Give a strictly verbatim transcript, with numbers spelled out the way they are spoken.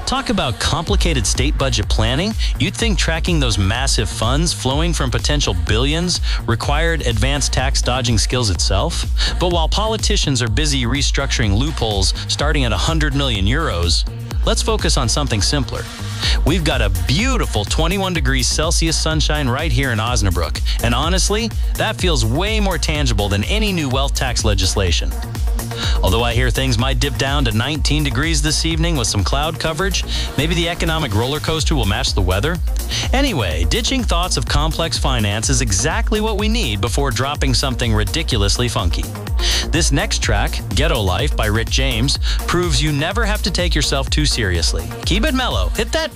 Talk about complicated state budget planning. You'd think tracking those massive funds flowing from potential billions required advanced tax dodging skills itself. But while politicians are busy restructuring loopholes starting at one hundred million euros, let's focus on something simpler. We've got a beautiful twenty-one degrees Celsius sunshine right here in Osnabrück, and honestly, that feels way more tangible than any new wealth tax legislation. Although I hear things might dip down to nineteen degrees this evening with some cloud coverage, maybe the economic roller coaster will match the weather. Anyway, ditching thoughts of complex finance is exactly what we need before dropping something ridiculously funky. This next track, Ghetto Life by Rick James, proves you never have to take yourself too seriously. Keep it mellow, hit that